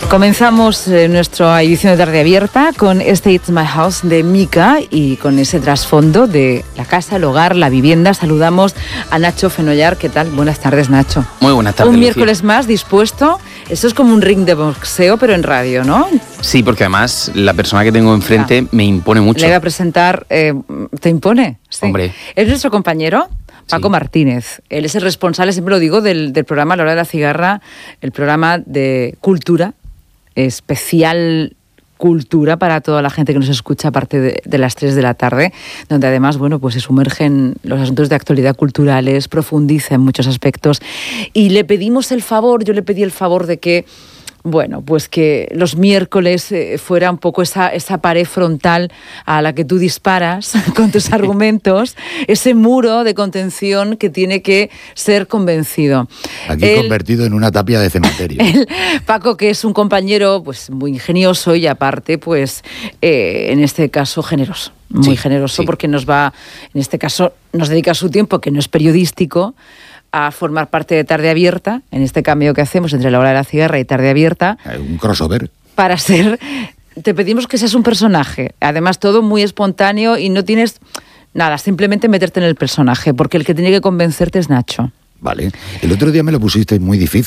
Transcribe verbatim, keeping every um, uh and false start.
Comenzamos eh, nuestra edición de Tarde Abierta con este It's My House de Mika y con ese trasfondo de la casa, el hogar, la vivienda. Saludamos a Nacho Fenollar. ¿Qué tal? Buenas tardes, Nacho. Muy buenas tardes, Un Lucía. miércoles más dispuesto. Esto es como un ring de boxeo, pero en radio, ¿no? Sí, porque además la persona que tengo enfrente Ah. me impone mucho. Le voy a presentar... Eh, ¿Te impone? Sí. Hombre. Es nuestro compañero Paco Sí. Martínez. Él es el responsable, siempre lo digo, del, del programa La Hora de la Cigarra, el programa de cultura, especial cultura para toda la gente que nos escucha a partir de, de las tres de la tarde, donde además, bueno, pues se sumerge en los asuntos de actualidad culturales, profundiza en muchos aspectos. Y le pedimos el favor, yo le pedí el favor de que, bueno, pues que los miércoles eh, fuera un poco esa, esa pared frontal a la que tú disparas con tus argumentos, ese muro de contención que tiene que ser convencido. Aquí Él- convertido en una tapia de cementerio. el Paco, que es un compañero pues muy ingenioso y aparte, pues eh, en este caso generoso, muy Sí, generoso, sí. porque nos va, en este caso, nos dedica su tiempo, que no es periodístico, a formar parte de Tarde Abierta, en este cambio que hacemos entre La Hora de la Cigarra y Tarde Abierta, Eh, Un crossover. para ser, te pedimos que seas un personaje, además todo muy espontáneo y no tienes nada, simplemente meterte en el personaje, porque el que tiene que convencerte es Nacho. Vale. El otro día me lo pusiste muy difícil.